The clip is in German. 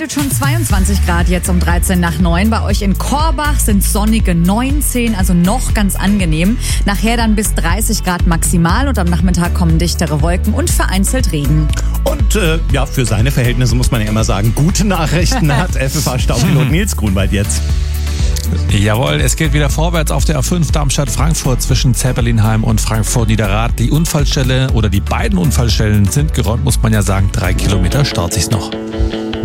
bedeutet schon 22 Grad jetzt um 13 nach 9. Bei euch in Korbach sind sonnige 19, also noch ganz angenehm. Nachher dann bis 30 Grad maximal und am Nachmittag kommen dichtere Wolken und vereinzelt Regen. Und für seine Verhältnisse muss man ja immer sagen, gute Nachrichten hat FFH-Staubpilot Nils Grunwald jetzt. Jawohl, es geht wieder vorwärts auf der A5 Darmstadt-Frankfurt zwischen Zeppelinheim und Frankfurt-Niederrad. Die Unfallstelle oder die beiden Unfallstellen sind geräumt, muss man ja sagen. 3 Kilometer staut sich's noch.